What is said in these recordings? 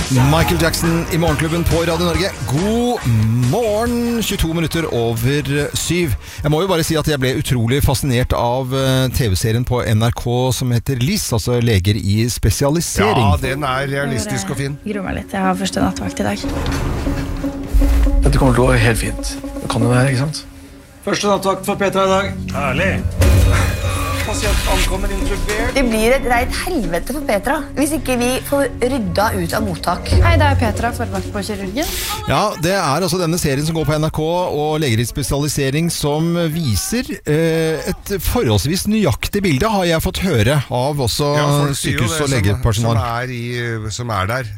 Michael Jackson I Morgenklubben på Radio Norge. God morgen, 22 minutter over 7. Jeg må jo bare si at jeg ble utrolig fascinert av TV-serien på NRK som heter LIS, altså Leger I spesialisering. Ja, den realistisk og fin. Jeg gruer meg litt, jeg har første nattvakt I dag. Dette kommer til å gå helt fint. Det kan jo være, ikke sant? Første nattvakt for Petra I dag. Herlig! Pasient ankommer intubert. Det blir et reit helvete for Petra hvis ikke vi får rydda ut av mottak. Hei, det Petra, forvakt på kirurgen. Ja, det altså denne serien som går på NRK og Leger I spesialisering som viser et forholdsvis nøyaktig bilde, har jeg fått høre av også sykehus- og legepersonal. Som der.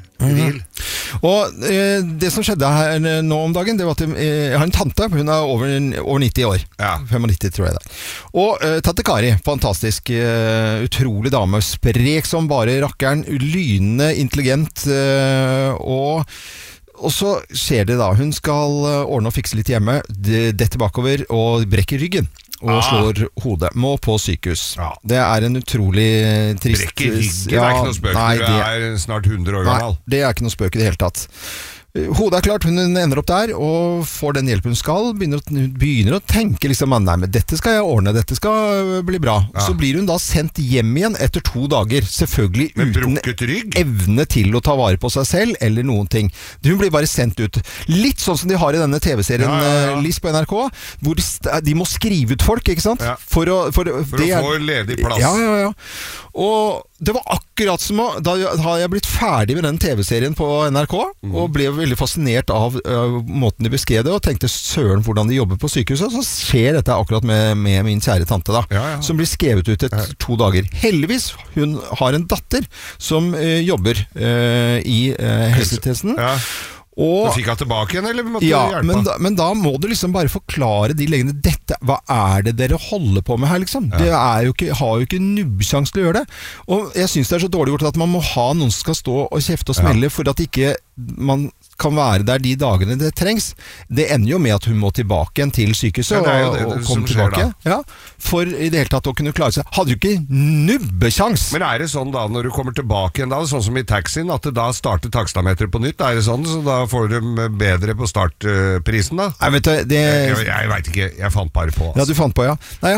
Og det som skjedde her nå om dagen, det var at jeg har en tante, hun over 90 år, 95 tror jeg det. Og tante Kari, fantastisk, utrolig dame, sprek som bare rakkeren, lynende intelligent, og så skjer det da, hun skal ordne og fikse litt hjemme, detter bakover og brekker ryggen. Og slår hodet, må på sykehus. Det en utrolig trist... Brekker ryggen, det ikke noe spøk, du snart 100 år gammel. Nei, det ikke noe spøk I det hele tatt. Hodet klart, hun ender opp der og får den hjelpen hun skal, begynner å tenke liksom, nei, men dette skal jeg ordne, dette skal bli bra. Så blir hun da sendt hjem igjen etter 2 dager, selvfølgelig uten evne til å ta vare på seg selv eller noen ting. Hun blir bare sendt ut. Litt sånn som de har I denne TV-serien LIS på NRK, hvor de må skrive ut folk, ikke sant? For å få ledig plass. Ja. Og det var akkurat som da har jeg blitt ferdig med den TV-serien på NRK og ble veldig fascinert av måten de beskrev det og tenkte søren hvordan de jobber på sykehuset, så skjer dette akkurat med min kjære tante da, som blir skrevet ut etter 2 dager. Heldigvis, hun har en datter som jobber I helsetjenesten. Så fikk han tilbake igjen, eller måtte du hjelpe? Men da må du liksom bare forklare de legene hva det dere holder på med her liksom? Det har jo ikke nubbsjans til å gjøre det. Og jeg synes det så dårlig gjort at man må ha noen som skal stå og kjefte og smelle for at ikke man kan være der de dagene det trengs. Det ender jo med at hun må tilbake igjen til sykehuset og komme tilbake. For I det hele tatt å kunne klare seg. Hadde jo ikke nubbesjans. Men det sånn da, når du kommer tilbake igjen, da, sånn som I taxien, at det da starter takstameter på nytt? Det sånn, så da får du bedre på startprisen da? Nei, vet du, jeg vet ikke, jeg fant bare på. Altså. Ja, du fant på, Nei,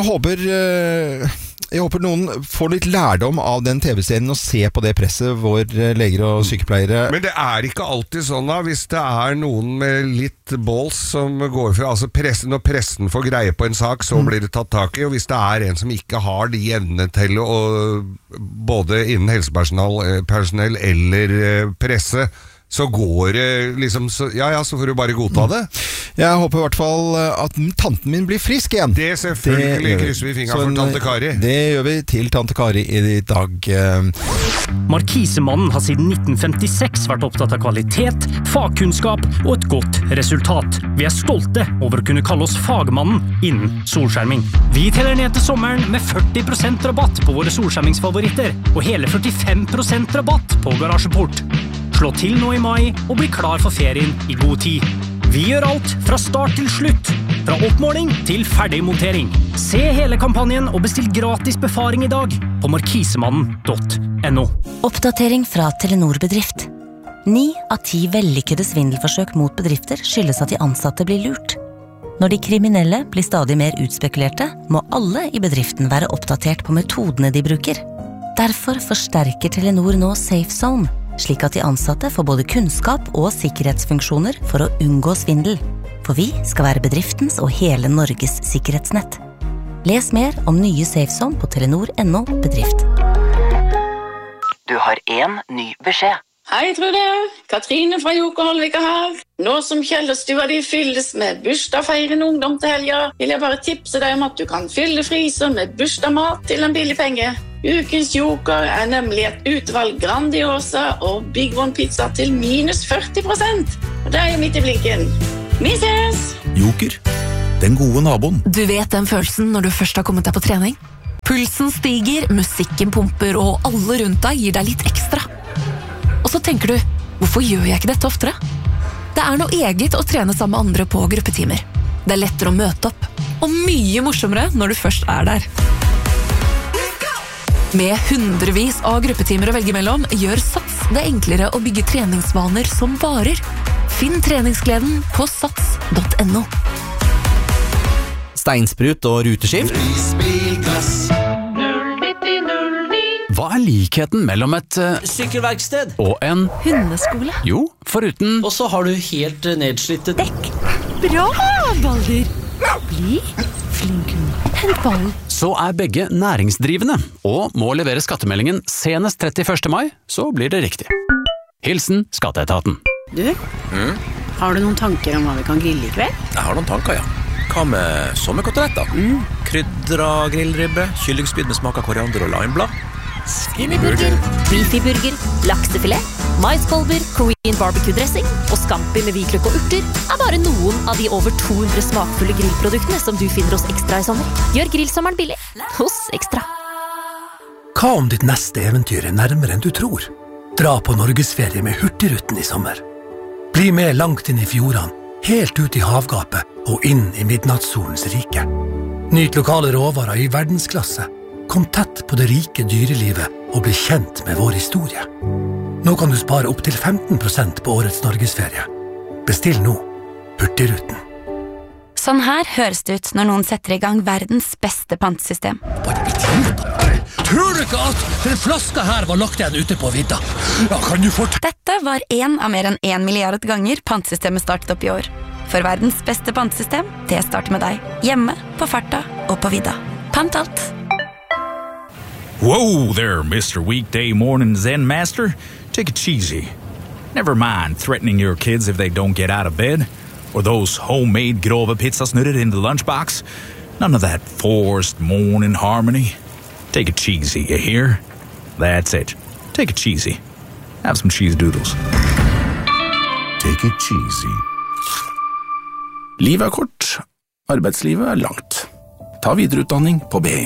jeg håper noen får litt lærdom av den TV-serien og se på det presset hvor leger og sykepleiere... Men det ikke alltid sånn da, hvis det noen med litt balls som går fra, altså når pressen får greie på en sak, så blir det tatt tak I, og hvis det en som ikke har de evnene til å, både innen helsepersonell eller presse, så går det liksom, så får du bare godta det. Jeg håper I hvert fall at tanten min blir frisk igjen. Det selvfølgelig krysser vi fingeren for tante Kari. Det gjør vi til tante Kari I dag. Markisemannen har siden 1956 vært opptatt av kvalitet, fagkunnskap og et godt resultat. Vi stolte over å kunne kalle oss fagmannen innen solskjerming. Vi teller ned til sommeren med 40% rabatt på våre solskjermingsfavoritter, og hele 45% rabatt på garasjeport. Slå til nå I mai og bli klar for ferien I god tid. Vi gjør alt fra start til slutt, fra oppmåling til ferdig montering. Se hele kampanjen og bestill gratis befaring I dag på markisemannen.no. Oppdatering fra Telenor Bedrift. 9 av 10 vellykkede svindelforsøk mot bedrifter skyldes at de ansatte blir lurt. Når de kriminelle blir stadig mer utspekulerte, må alle I bedriften være oppdatert på metodene de bruker. Derfor forsterker Telenor nå Safe Zone, slik at de ansatte får både kunnskap og sikkerhetsfunksjoner for å unngå svindel. For vi skal være bedriftens og hele Norges sikkerhetsnett. Les mer om nye SafeZone på telenor.no bedrift. Du har en ny beskjed. Hei, Trude. Katrine fra Jokerholvika her. Nå som Kjellerstua de fylles med bursdagsfeirende ungdom til helga, vil jeg bare tipse deg om at du kan fylle fryser med bursdagsmat til en billig penge. Ukens Joker nemlig et utvalg Grandiosa og Big One pizza til minus 40%. Og det jo midt I blinken. Vi ses! Joker, den gode naboen. Du vet den følelsen når du først har kommet deg på trening? Pulsen stiger, musikken pumper, og alle rundt deg gir deg litt ekstra. Og så tenker du, hvorfor gjør jeg ikke dette oftere? Det noe eget å trene sammen med andre på gruppetimer. Det lettere å møte opp, og mye morsommere når du først der. Med hundrevis av gruppetimer å velge mellom, gjør Sats Det er enklere å bygge treningsvaner som varer. Finn treningsgleden på sats.no. Steinsprut og ruteskift. Hva likheten mellom et sykkelverksted og en hundeskole? Jo, foruten. Og så har du helt nedslitte dekk. Bra, Balder! Bli flink, hent ballen. Så begge næringsdrivende, og må levere skattemeldingen senest 31. mai, så blir det riktig. Hilsen Skatteetaten. Du, har du noen tanker om hva vi kan grille I kveld? Jeg har noen tanker, ja. Hva med sommerkoteletter? Krydra grillribbe, kyllingspyd med smak av koriander og limeblad. Skinnyburger, beefyburger, laksefilet, maiskolber, Korean barbecue-dressing og scampi med hvitløk og urter bare noen av de over 200 smakfulle grillproduktene som du finner hos Ekstra I sommer. Gjør grillsommeren billig hos Ekstra. Hva om ditt neste eventyr nærmere enn du tror? Dra på Norgesferie med Hurtigruten I sommer. Bli med langt inn I fjordene, helt ut I havgapet og inn I midnattssolens rike. Nyt lokale råvarer I verdensklasse. Kom tett på det rike dyrelivet og bli kjent med vår historie. Nå kan du spare opp til 15% på årets Norgesferie. Bestill nå. Hurtigruten. Sånn her høres det ut når noen setter I gang verdens beste pantesystem. Tror du ikke at den flaska her var lagt igjen ute på vidda? Ja, kan du Dette var en av mer enn 1 milliard ganger pantesystemet startet opp I år. For verdens beste pantesystem, det starter med deg. Hjemme, på farta og på vidda. Pant alt. Whoa there, Mr. Weekday Morning Zen Master. Take it cheesy. Never mind threatening your kids if they don't get out of bed, or those homemade grove pizzasnurrer in the lunchbox. None of that forced morning harmony. Take it cheesy, you hear? That's it. Take it cheesy. Have some cheese doodles. Take it cheesy. Livet kort, arbeidslivet langt. Ta videreutdanning på BI.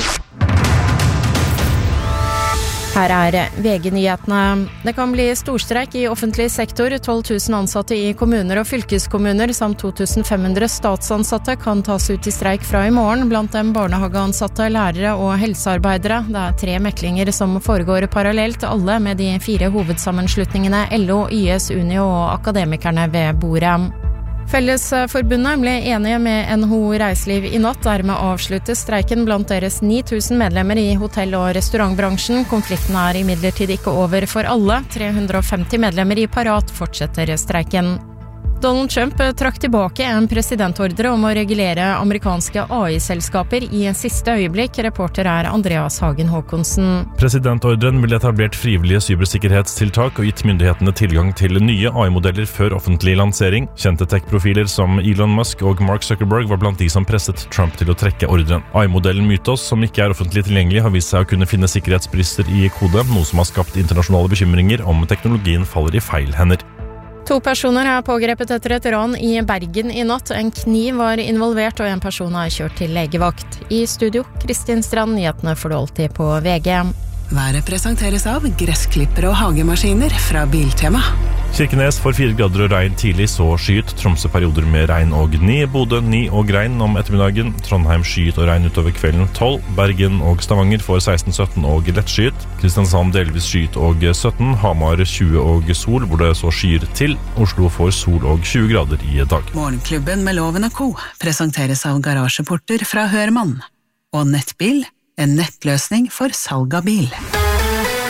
Her VG-nyhetene. Det kan bli storstreik I offentlig sektor. 12 000 ansatte I kommuner og fylkeskommuner samt 2500 statsansatte kan tas ut I streik fra I morgen, blant dem barnehageansatte, lærere og helsearbeidere. Det 3 meklinger som foregår parallelt, alle med de 4 hovedsammenslutningene LO, YS, Unio og akademikerne ved bordet. Fellesforbundet ble enige med NHO Reiseliv I natt, dermed avsluttes streiken blant deres 9000 medlemmer I hotell- og restaurantbransjen. Konflikten imidlertid ikke over for alle. 350 medlemmer I Parat fortsetter streiken. Donald Trump trakk tilbake en presidentordre om å regulere amerikanske AI-selskaper I siste øyeblikk. Reporter Andreas Hagen Håkonsen. Presidentordren ville etablert frivillige cybersikkerhetstiltak og gitt myndighetene tilgang til nye AI-modeller før offentlig lansering. Kjente tech-profiler som Elon Musk og Mark Zuckerberg var blant de som presset Trump til å trekke ordren. AI-modellen Mythos, som ikke offentlig tilgjengelig, har vist seg å kunne finne sikkerhetsbrister I kode, noe som har skapt internasjonale bekymringer om teknologien faller I feil hender. 2 personer pågrepet etter et ran I Bergen I natt. En kniv var involvert, og en person kjørt til legevakt. I studio, Kristin Strand, nyhetene får du alltid på VG. Været presenteres av gressklippere og hagemaskiner fra Biltema. Kirkenes får 4 grader og regn tidlig, så skyet. Tromsø perioder med regn og 9. Bodø 9 og regn om ettermiddagen. Trondheim skyet og regn utover kvelden 12. Bergen og Stavanger får 16-17 og lett skyet. Kristiansand delvis skyet og 17. Hamar 20 og sol, hvor det så skyer til. Oslo får sol og 20 grader I dag. Morgenklubben med Loven & Co. presenteres av garasjeporter fra Hørmann. Og Nettbil, en nettløsning for salg av bil.